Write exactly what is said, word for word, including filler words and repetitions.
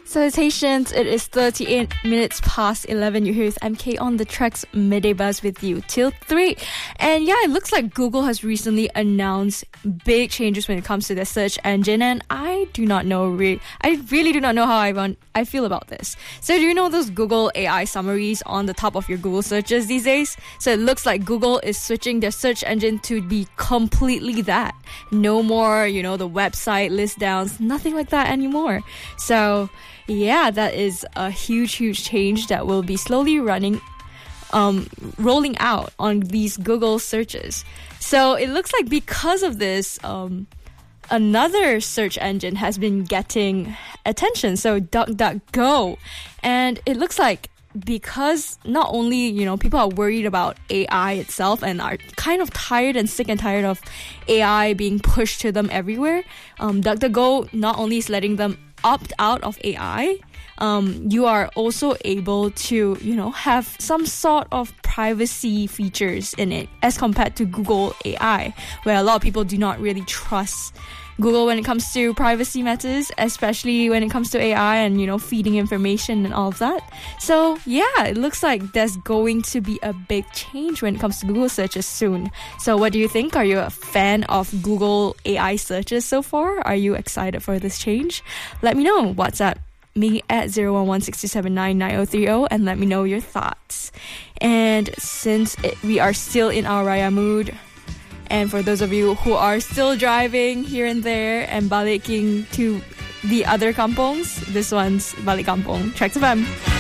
Salutations, it is thirty-eight minutes past eleven. You're here with M K on the Tracks Midday Buzz with you till three. And yeah, it looks like Google has recently announced big changes when it comes to their search engine, and I do not know, re- I really do not know how I, want, I feel about this. So do you know those Google A I summaries on the top of your Google searches these days? So it looks like Google is switching their search engine to be completely that. No more, you know, the website list downs, nothing like that anymore. So yeah, that is a huge, huge change that will be slowly running, um, rolling out on these Google searches. So it looks like because of this, um, another search engine has been getting attention. So DuckDuckGo. And it looks like because not only, you know, people are worried about A I itself and are kind of tired and sick and tired of A I being pushed to them everywhere, um, DuckDuckGo not only is letting them opt out of A I, um, you are also able to, you know, have some sort of privacy features in it as compared to Google A I, where a lot of people do not really trust Google when it comes to privacy matters, especially when it comes to A I and, you know, feeding information and all of that. So yeah, it looks like there's going to be a big change when it comes to Google searches soon. So what do you think? Are you a fan of Google A I searches so far? Are you excited for this change? Let me know. WhatsApp me at zero one one six two seven nine nine zero three zero and let me know your thoughts. And since it, we are still in our Raya mood, and for those of you who are still driving here and there and baliking to the other kampongs, this one's Balik Kampong. Tracks F M.